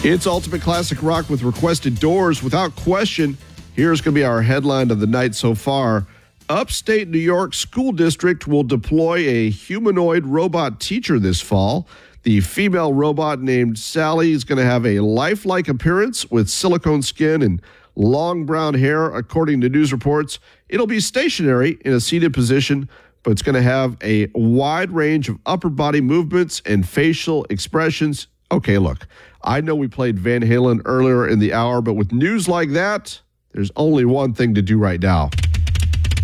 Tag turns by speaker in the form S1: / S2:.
S1: It's Ultimate Classic Rock with Requested Doors. Without question, here's going to be our headline of the night so far. Upstate New York School District will deploy a humanoid robot teacher this fall. The female robot named Sally is going to have a lifelike appearance with silicone skin and long brown hair, according to news reports. It'll be stationary in a seated position, but it's going to have a wide range of upper body movements and facial expressions. Okay, look, I know we played Van Halen earlier in the hour, but with news like that, there's only one thing to do right now.